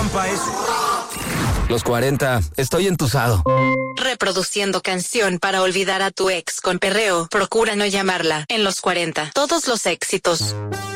trampa eso. Los 40, estoy entusado. Reproduciendo canción para olvidar a tu ex con perreo. Procura no llamarla. En los 40, todos los éxitos.